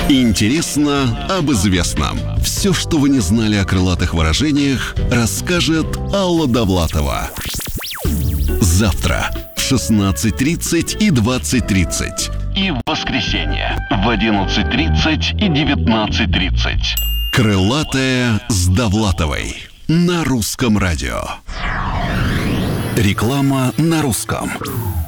Интересно об известном. Все, что вы не знали о крылатых выражениях, расскажет Алла Довлатова. Завтра в 16:30 и 20:30. И в воскресенье в 11:30 и 19:30. Крылатая с Довлатовой на Русском радио. Реклама на русском.